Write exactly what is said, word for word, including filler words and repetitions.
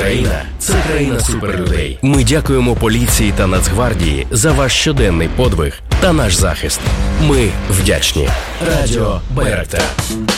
Україна – це країна суперлюдей. Ми дякуємо поліції та Нацгвардії за ваш щоденний подвиг та наш захист. Ми вдячні. Радіо Байрактар.